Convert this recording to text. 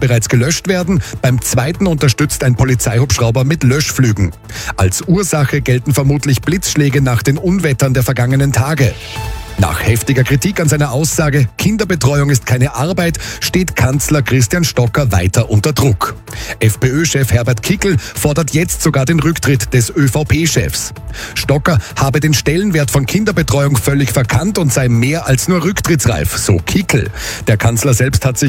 bereits gelöscht werden. Beim zweiten unterstützt ein Polizeihubschrauber mit Löschflügen. Als Ursache gelten vermutlich Blitzschläge nach den Unwettern der vergangenen Tage. Nach heftiger Kritik an seiner Aussage, Kinderbetreuung ist keine Arbeit, steht Kanzler Christian Stocker weiter unter Druck. FPÖ-Chef Herbert Kickl fordert jetzt sogar den Rücktritt des ÖVP-Chefs. Stocker habe den Stellenwert von Kinderbetreuung völlig verkannt und sei mehr als nur rücktrittsreif, so Kickl. Der Kanzler selbst hat sich